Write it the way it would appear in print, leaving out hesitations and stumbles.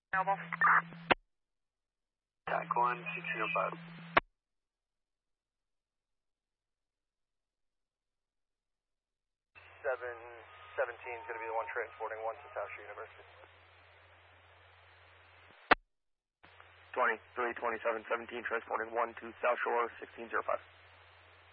Available. TAC 1, 1605. 717 is going to be the one transporting 1 to South Shore University. 232717 transporting 1 to South Shore 1605.